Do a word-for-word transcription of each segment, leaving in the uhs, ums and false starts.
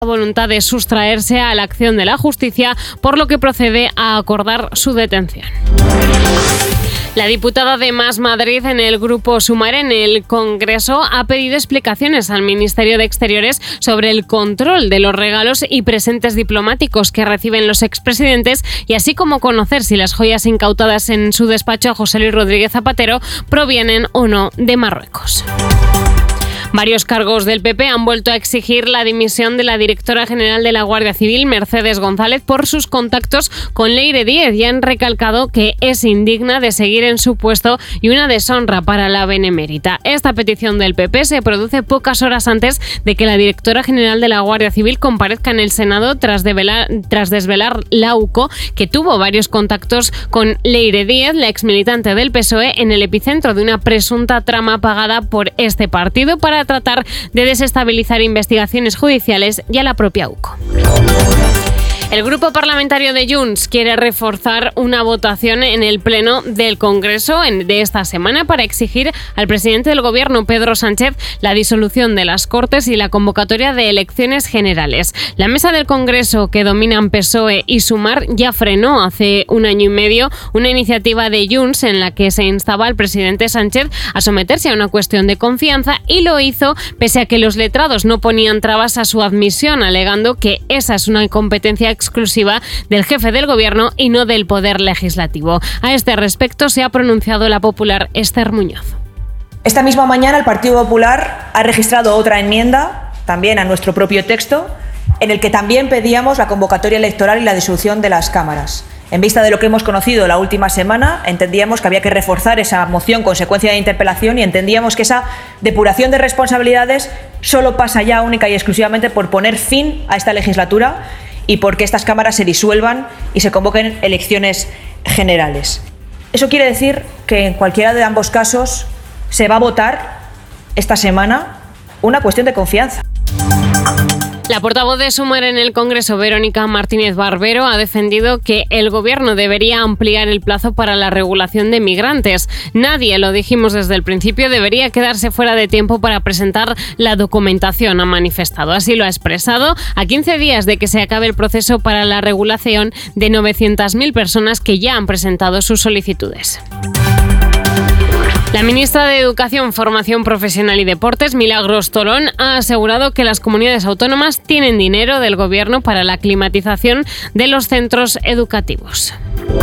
voluntad de sustraerse a la acción de la justicia, por lo que procede a acordar su detención. La diputada de Más Madrid en el Grupo Sumar en el Congreso ha pedido explicaciones al Ministerio de Exteriores sobre el control de los regalos y presentes diplomáticos que reciben los expresidentes y así como conocer si las joyas incautadas en su despacho a José Luis Rodríguez Zapatero provienen o no de Marruecos. Varios cargos del P P han vuelto a exigir la dimisión de la directora general de la Guardia Civil, Mercedes González, por sus contactos con Leire Díez y han recalcado que es indigna de seguir en su puesto y una deshonra para la benemérita. Esta petición del P P se produce pocas horas antes de que la directora general de la Guardia Civil comparezca en el Senado tras, develar, tras desvelar la U C O que tuvo varios contactos con Leire Díez, la exmilitante del P S O E, en el epicentro de una presunta trama pagada por este partido para tratar de desestabilizar investigaciones judiciales y a la propia U C O. El grupo parlamentario de Junts quiere reforzar una votación en el Pleno del Congreso de esta semana para exigir al presidente del Gobierno, Pedro Sánchez, la disolución de las Cortes y la convocatoria de elecciones generales. La mesa del Congreso, que dominan P S O E y Sumar, ya frenó hace un año y medio una iniciativa de Junts en la que se instaba al presidente Sánchez a someterse a una cuestión de confianza y lo hizo pese a que los letrados no ponían trabas a su admisión, alegando que esa es una competencia exclusiva del jefe del gobierno y no del poder legislativo. A este respecto se ha pronunciado la popular Esther Muñoz. Esta misma mañana el Partido Popular ha registrado otra enmienda, también a nuestro propio texto, en el que también pedíamos la convocatoria electoral y la disolución de las cámaras. En vista de lo que hemos conocido la última semana, entendíamos que había que reforzar esa moción consecuencia de interpelación y entendíamos que esa depuración de responsabilidades solo pasa ya única y exclusivamente por poner fin a esta legislatura y porque estas cámaras se disuelvan y se convoquen elecciones generales. Eso quiere decir que en cualquiera de ambos casos se va a votar esta semana una cuestión de confianza. La portavoz de Sumar en el Congreso, Verónica Martínez Barbero, ha defendido que el Gobierno debería ampliar el plazo para la regulación de migrantes. Nadie, lo dijimos desde el principio, debería quedarse fuera de tiempo para presentar la documentación, ha manifestado. Así lo ha expresado a quince días de que se acabe el proceso para la regulación de novecientas mil personas que ya han presentado sus solicitudes. La ministra de Educación, Formación Profesional y Deportes, Milagros Tolón, ha asegurado que las comunidades autónomas tienen dinero del Gobierno para la climatización de los centros educativos.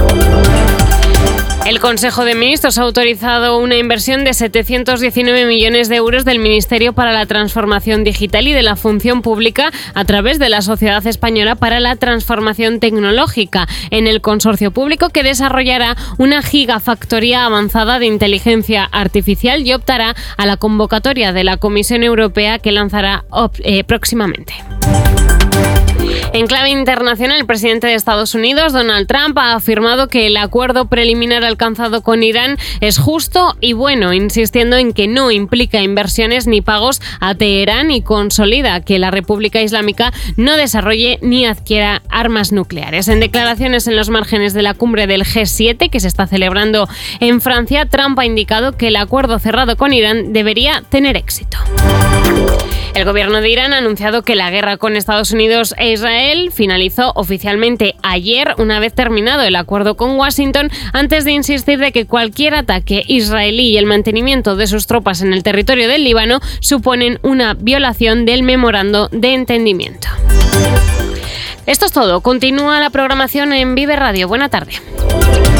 El Consejo de Ministros ha autorizado una inversión de setecientos diecinueve millones de euros del Ministerio para la Transformación Digital y de la Función Pública a través de la Sociedad Española para la Transformación Tecnológica en el consorcio público que desarrollará una gigafactoría avanzada de inteligencia artificial y optará a la convocatoria de la Comisión Europea que lanzará eh, próximamente. En clave internacional, el presidente de Estados Unidos, Donald Trump, ha afirmado que el acuerdo preliminar alcanzado con Irán es justo y bueno, insistiendo en que no implica inversiones ni pagos a Teherán y consolida que la República Islámica no desarrolle ni adquiera armas nucleares. En declaraciones en los márgenes de la cumbre del G siete, que se está celebrando en Francia, Trump ha indicado que el acuerdo cerrado con Irán debería tener éxito. El gobierno de Irán ha anunciado que la guerra con Estados Unidos e Israel finalizó oficialmente ayer, una vez terminado el acuerdo con Washington, antes de insistir de que cualquier ataque israelí y el mantenimiento de sus tropas en el territorio del Líbano suponen una violación del memorando de entendimiento. Esto es todo. Continúa la programación en Vive Radio. Buena tarde.